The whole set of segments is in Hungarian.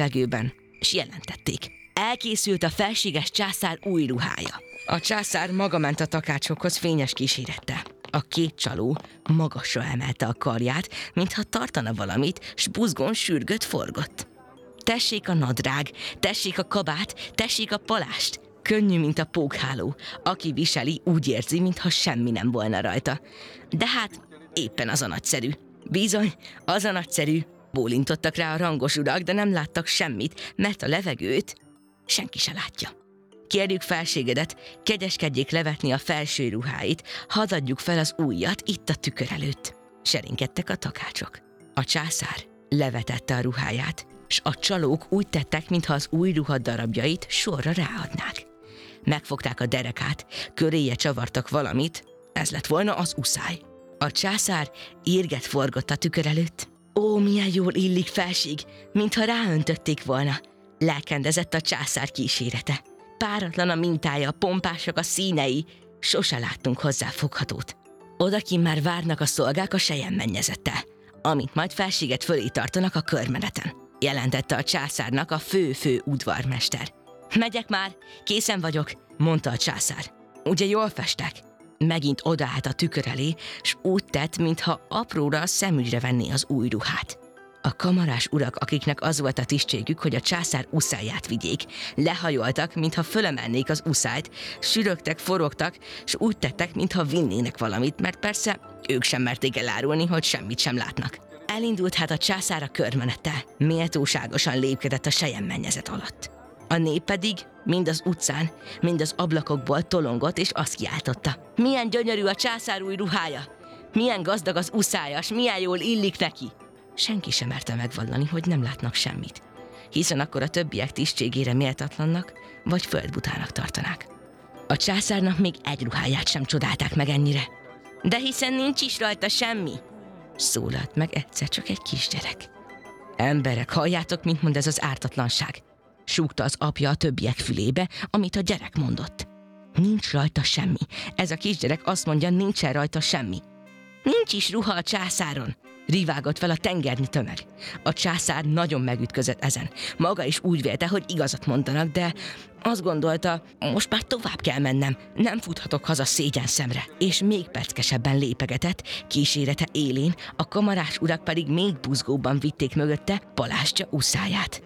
levegőben, és jelentették. Elkészült a felséges császár új ruhája. A császár maga ment a takácsokhoz fényes kísérettel. A két csaló magasra emelte a karját, mintha tartana valamit, s buzgón sürgött, forgott. Tessék a nadrág, tessék a kabát, tessék a palást. Könnyű, mint a pókháló. Aki viseli, úgy érzi, mintha semmi nem volna rajta. De hát éppen az a nagyszerű. Bizony, az a nagyszerű. Bólintottak rá a rangos urak, de nem láttak semmit, mert a levegőt senki se látja. Kérjük felségedet, kegyeskedjék levetni a felső ruháit, hadd adjuk fel az újat itt a tükör előtt. Serénkedtek a takácsok. A császár levetette a ruháját, s a csalók úgy tettek, mintha az új ruha darabjait sorra ráadnák. Megfogták a derekát, köréje csavartak valamit, ez lett volna az uszály. A császár írget forgott a tükör előtt. Ó, milyen jól illik, felség, mintha ráöntötték volna. Lelkendezett a császár kísérete. Páratlan a mintája, pompásak a színei, sose láttunk hozzá foghatót. Odakint már várnak a szolgák a selyemmennyezettel, amint majd felséget fölé tartanak a körmeneten, jelentette a császárnak a fő udvarmester. Megyek már, készen vagyok, mondta a császár. Ugye jól festek? Megint odaállt a tükör elé, s úgy tett, mintha apróra szemügyre venné az új ruhát. A kamarás urak, akiknek az volt a tisztségük, hogy a császár uszályát vigyék, lehajoltak, mintha fölemelnék az uszályt, sürögtek, forogtak, s úgy tettek, mintha vinnének valamit, mert persze ők sem merték elárulni, hogy semmit sem látnak. Elindult hát a császár a körmenettel, méltóságosan lépkedett a selyemmennyezet alatt. A nép pedig mind az utcán, mind az ablakokból tolongott, és azt kiáltotta. Milyen gyönyörű a császár új ruhája! Milyen gazdag az uszája, s milyen jól illik neki! Senki sem merte megvallani, hogy nem látnak semmit, hiszen akkor a többiek tisztségére méltatlannak vagy földbutának tartanák. A császárnak még egy ruháját sem csodálták meg ennyire. De hiszen nincs is rajta semmi, szólalt meg egyszer csak egy kisgyerek. Emberek, halljátok, mint mond ez az ártatlanság, súgta az apja a többiek fülébe, amit a gyerek mondott. Nincs rajta semmi. Ez a kisgyerek azt mondja, nincsen rajta semmi. Nincs is ruha a császáron, rivágott fel a tengernyi tömeg. A császár nagyon megütközött ezen. Maga is úgy vélte, hogy igazat mondanak, de azt gondolta, most már tovább kell mennem, nem futhatok haza szégyenszemre. És még perckesebben lépegetett, kísérete élén, a kamarás urak pedig még buzgóbban vitték mögötte palástja uszáját.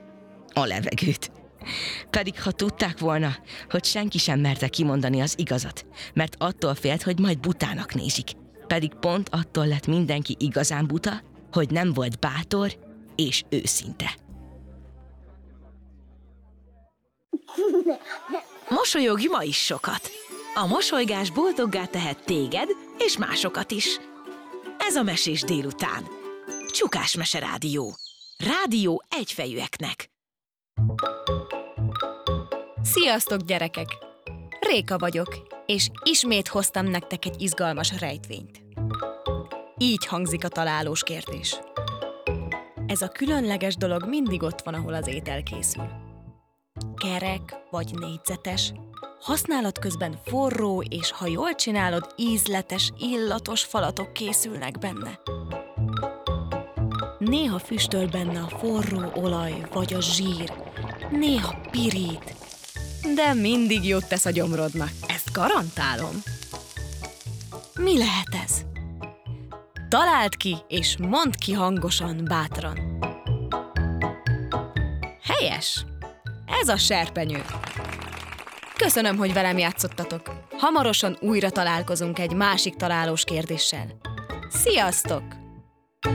A levegőt. Pedig ha tudták volna, hogy senki sem merte kimondani az igazat, mert attól félt, hogy majd butának nézik. Pedig pont attól lett mindenki igazán buta, hogy nem volt bátor és őszinte. Mosolyogj ma is sokat! A mosolygás boldoggá tehet téged és másokat is. Ez a Mesés délután. Csukás Mese Rádió. Rádió egyfejűeknek. Sziasztok, gyerekek! Réka vagyok, és ismét hoztam nektek egy izgalmas rejtvényt. Így hangzik a találós kérdés. Ez a különleges dolog mindig ott van, ahol az étel készül. Kerek vagy négyzetes, használat közben forró, és ha jól csinálod, ízletes, illatos falatok készülnek benne. Néha füstöl benne a forró olaj vagy a zsír, néha pirít, de mindig jót tesz a gyomrodnak, ezt garantálom. Mi lehet ez? Találd ki, és mondd ki hangosan, bátran. Helyes! Ez a serpenyő. Köszönöm, hogy velem játszottatok. Hamarosan újra találkozunk egy másik találós kérdéssel. Sziasztok!